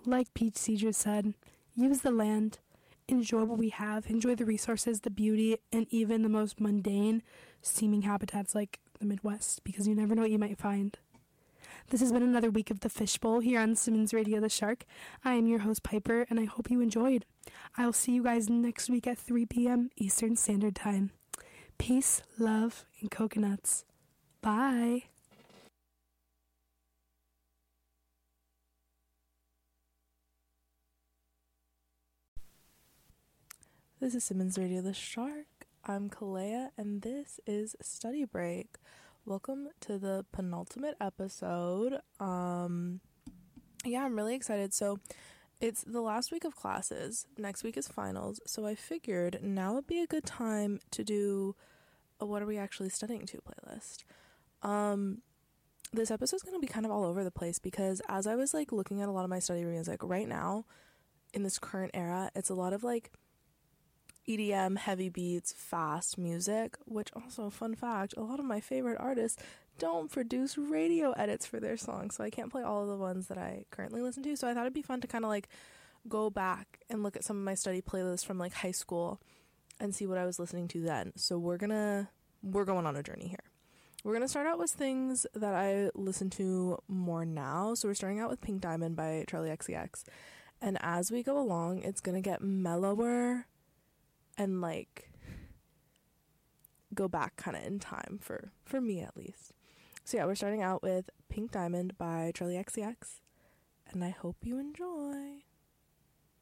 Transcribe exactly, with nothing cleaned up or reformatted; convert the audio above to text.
like Pete Seeger said, use the land, enjoy what we have, enjoy the resources, the beauty, and even the most mundane seeming habitats like the Midwest, because you never know what you might find. This has been another week of The Fishbowl here on Simmons Radio The Shark. I am your host, Piper, and I hope you enjoyed. I'll see you guys next week at three p.m. Eastern Standard Time. Peace, love, and coconuts. Bye. This is Simmons Radio The Shark. I'm Kalea, and this is Study Break. Welcome to the penultimate episode. Um, yeah, I'm really excited. So it's the last week of classes. Next week is finals. So I figured now would be a good time to do a What Are We Actually Studying To playlist. Um, this episode is going to be kind of all over the place because as I was like looking at a lot of my study music right now in this current era, it's a lot of like E D M, heavy beats, fast music, which also, fun fact, a lot of my favorite artists don't produce radio edits for their songs, so I can't play all of the ones that I currently listen to. So I thought it'd be fun to kind of like go back and look at some of my study playlists from like high school and see what I was listening to then. So we're gonna we're going on a journey here. We're gonna start out with things that I listen to more now. So we're starting out with Pink Diamond by Charli X C X, and as we go along, it's gonna get mellower and like go back kind of in time for for me at least. So yeah, we're starting out with Pink Diamond by Charli X C X, and I hope you enjoy.